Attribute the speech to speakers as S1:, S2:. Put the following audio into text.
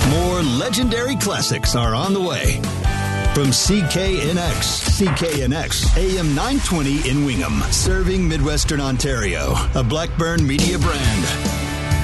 S1: More legendary classics are on the way. From CKNX, AM 920 in Wingham, serving Midwestern Ontario, a Blackburn Media brand.